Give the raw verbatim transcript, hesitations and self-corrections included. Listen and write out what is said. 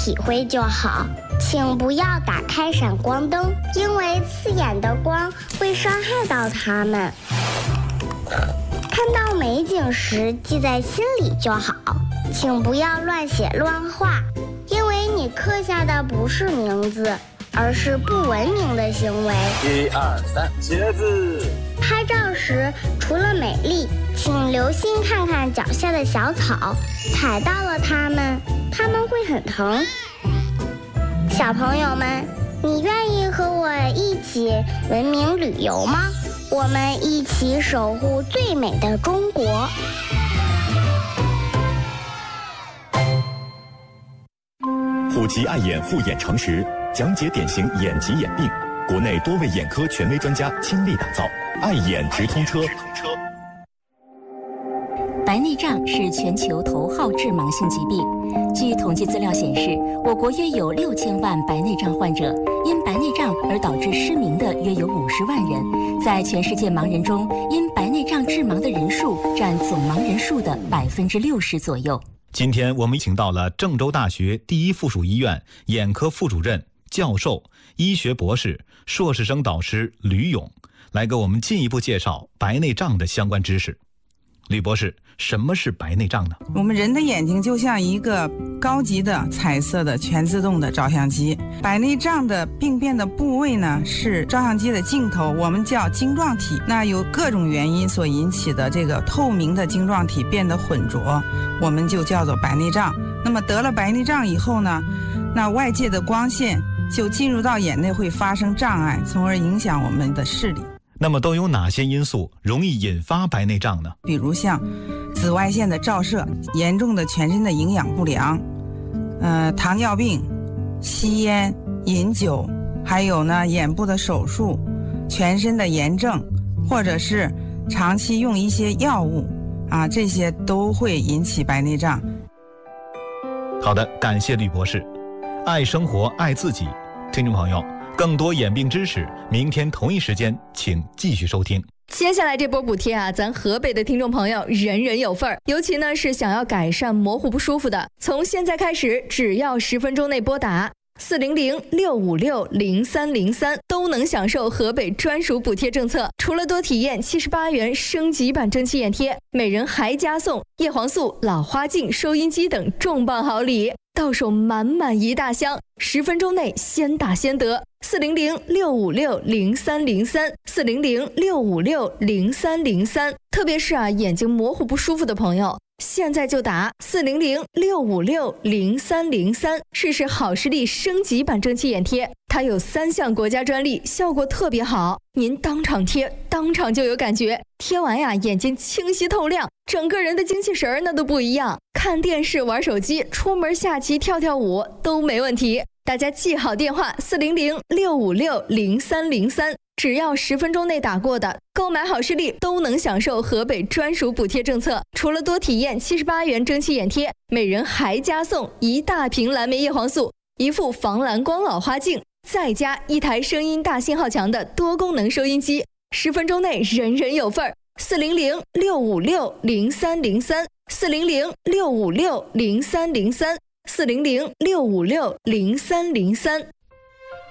体会就好。请不要打开闪光灯，因为刺眼的光会伤害到它们。看到美景时记在心里就好。请不要乱写乱画，因为你刻下的不是名字，而是不文明的行为。 一二三，茄子。 拍照时除了美丽，请留心看看脚下的小草，踩到了它们，它们会很疼。小朋友们，你愿意和我一起文明旅游吗？我们一起守护最美的中国。 虎吉爱眼复眼诚实，讲解典型眼疾眼病，国内多位眼科权威专家倾力打造，爱眼直通车。 白内障是全球头号致盲性疾病。据统计资料显示，我国约有六千万白内障患者，因白内障而导致失明的约有五十万人。在全世界盲人中，因白内障致盲的人数占总盲人数的百分之六十左右。 今天我们请到了郑州大学第一附属医院眼科副主任、教授、医学博士、硕士生导师吕勇，来给我们进一步介绍白内障的相关知识。吕博士，什么是白内障呢？ 我们人的眼睛就像一个高级的彩色的全自动的照相机，白内障的病变的部位呢是照相机的镜头，我们叫晶状体。那由各种原因所引起的这个透明的晶状体变得浑浊，我们就叫做白内障。那么得了白内障以后呢，那外界的光线就进入到眼内，会发生障碍，从而影响我们的视力。 那么都有哪些因素容易引发白内障呢？ 比如像紫外线的照射、严重的全身的营养不良、呃，糖尿病、吸烟、饮酒，还有呢眼部的手术、全身的炎症，或者是长期用一些药物啊，这些都会引起白内障。 好的，感谢吕博士。爱生活，爱自己。听众朋友，更多眼病知识，明天同一时间请继续收听。 接下来这波补贴啊，咱河北的听众朋友人人有份儿，尤其呢是想要改善模糊不舒服的，从现在开始，只要十分钟内拨打四零零六五六零三零三，都能享受河北专属补贴政策。除了多体验七十八元升级版蒸汽眼贴，每人还加送叶黄素、老花镜、收音机等重磅好礼，到手满满一大箱，十分钟内先打先得。四零零六五六零三零三，四零零六五六零三零三。特别是啊，眼睛模糊不舒服的朋友，现在就打四零零六五六零三零三，试试好视力升级版蒸汽眼贴。它有三项国家专利，效果特别好，您当场贴，当场就有感觉，贴完呀，眼睛清晰透亮，整个人的精气神那都不一样。看电视、玩手机、出门下棋、跳跳舞都没问题。大家记好电话四零零六五六零三零三，只要十分钟内打过的，购买好视力都能享受河北专属补贴政策。除了多体验七十八元蒸汽眼贴，每人还加送一大瓶蓝莓叶黄素、一副防蓝光老花镜，再加一台声音大信号强的多功能收音机。十分钟内人人有份儿。四零零六五六零三零三，四零零六五六零三零三，四零零六五六零三零三。